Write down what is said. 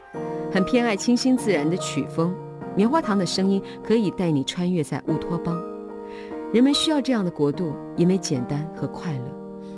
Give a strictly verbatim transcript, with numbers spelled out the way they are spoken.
很偏爱清新自然的曲风，棉花糖的声音可以带你穿越在乌托邦。人们需要这样的国度，因为简单和快乐。